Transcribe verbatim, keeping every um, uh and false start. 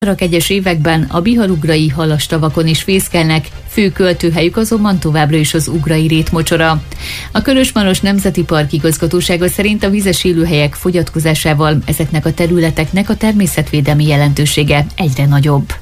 Egyes években a biharugrai halastavakon is fészkelnek, fő költőhelyük azonban továbbra is az ugrai rétmocsora. A Körös-Maros Nemzeti Park igazgatósága szerint a vizes élőhelyek fogyatkozásával ezeknek a területeknek a természetvédelmi jelentősége egyre nagyobb.